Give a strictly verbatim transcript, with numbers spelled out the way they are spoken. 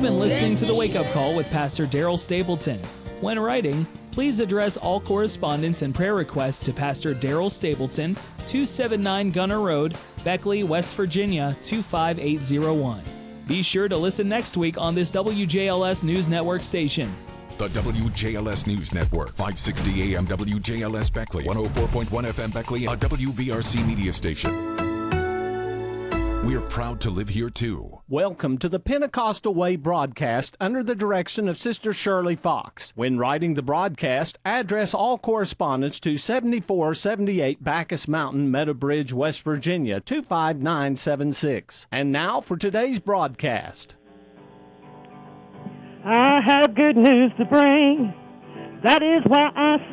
been listening to The Wake Up Call with Pastor Daryl Stapleton. When writing, please address all correspondence and prayer requests to Pastor Daryl Stapleton, two seventy-nine Gunner Road, Beckley, West Virginia, two five eight zero one. Be sure to listen next week on this W J L S News Network station. The W J L S News Network, five sixty A M W J L S Beckley, one oh four point one F M Beckley, a W V R C media station. We're proud to live here, too. Welcome to the Pentecostal Way broadcast under the direction of Sister Shirley Fox. When writing the broadcast, address all correspondence to seventy-four seventy-eight Bacchus Mountain, Meadowbridge, West Virginia, two five nine seven six. And now for today's broadcast. I have good news to bring. That is why I